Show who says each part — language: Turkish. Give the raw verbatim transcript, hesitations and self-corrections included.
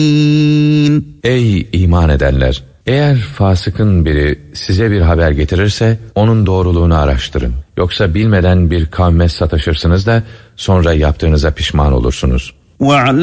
Speaker 1: Ey iman edenler! Eğer fasıkın biri size bir haber getirirse onun doğruluğunu araştırın. Yoksa bilmeden bir kavme sataşırsınız da sonra yaptığınıza pişman olursunuz.